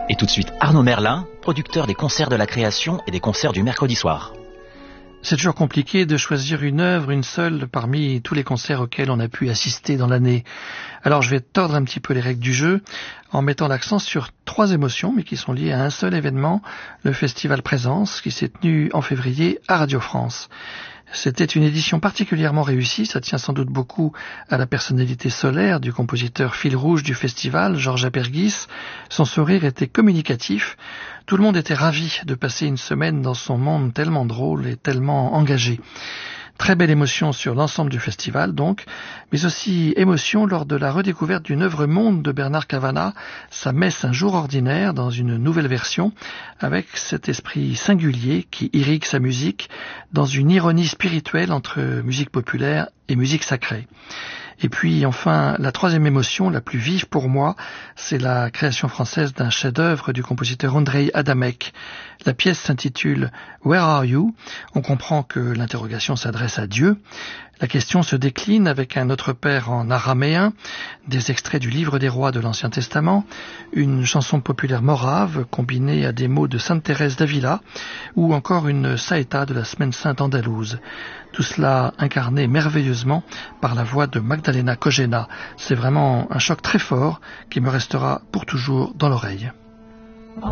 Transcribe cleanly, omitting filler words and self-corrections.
Et tout de suite, Arnaud Merlin, producteur des concerts de la création et des concerts du mercredi soir. C'est toujours compliqué de choisir une œuvre, une seule, parmi tous les concerts auxquels on a pu assister dans l'année. Alors je vais tordre un petit peu les règles du jeu en mettant l'accent sur 3 émotions, mais qui sont liées à un seul événement, le Festival Présence, qui s'est tenu en février à Radio France. C'était une édition particulièrement réussie, ça tient sans doute beaucoup à la personnalité solaire du compositeur fil rouge du festival, Georges Apergis. Son sourire était communicatif. Tout le monde était ravi de passer une semaine dans son monde tellement drôle et tellement engagé. Très belle émotion sur l'ensemble du festival donc, mais aussi émotion lors de la redécouverte d'une œuvre monde de Bernard Cavanagh, sa messe un jour ordinaire dans une nouvelle version, avec cet esprit singulier qui irrigue sa musique dans une ironie spirituelle entre musique populaire et musique sacrée. Et puis enfin, la 3e émotion, la plus vive pour moi, c'est la création française d'un chef-d'œuvre du compositeur Ondřej Adamek. La pièce s'intitule « Where are you ?» On comprend que l'interrogation s'adresse à Dieu. La question se décline avec un Notre Père en araméen, des extraits du Livre des Rois de l'Ancien Testament, une chanson populaire morave combinée à des mots de Sainte Thérèse d'Avila, ou encore une saeta de la Semaine Sainte andalouse. Tout cela incarné merveilleusement par la voix de Magdalena Kojena. C'est vraiment un choc très fort qui me restera pour toujours dans l'oreille.